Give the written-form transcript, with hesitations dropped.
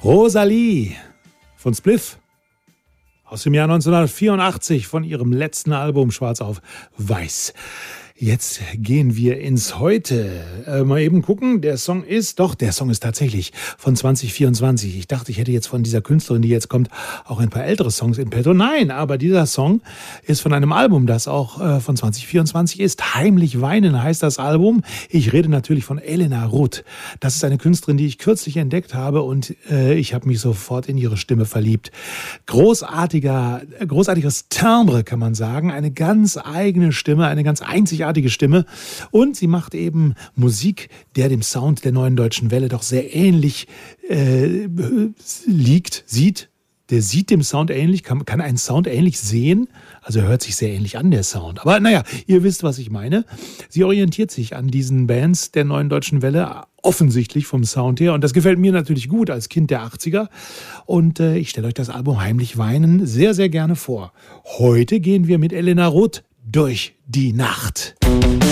Rosalie von Spliff aus dem Jahr 1984 von ihrem letzten Album Schwarz auf Weiß. Jetzt gehen wir ins Heute. Mal eben gucken, der Song ist tatsächlich von 2024. Ich dachte, ich hätte jetzt von dieser Künstlerin, die jetzt kommt, auch ein paar ältere Songs in petto. Nein, aber dieser Song ist von einem Album, das auch von 2024 ist. Heimlich weinen heißt das Album. Ich rede natürlich von Elena Ruth. Das ist eine Künstlerin, die ich kürzlich entdeckt habe und ich habe mich sofort in ihre Stimme verliebt. Großartiges Timbre, kann man sagen. Eine ganz eigene Stimme, eine ganz einzigartige Stimme und sie macht eben Musik, der dem Sound der Neuen Deutschen Welle doch sehr ähnlich sieht. Der sieht dem Sound ähnlich, kann einen Sound ähnlich sehen, also hört sich sehr ähnlich an, der Sound. Aber naja, ihr wisst, was ich meine. Sie orientiert sich an diesen Bands der Neuen Deutschen Welle, offensichtlich vom Sound her. Und das gefällt mir natürlich gut als Kind der 80er. Und ich stelle euch das Album Heimlich weinen sehr, sehr gerne vor. Heute gehen wir mit Elena Ruth durch die Nacht.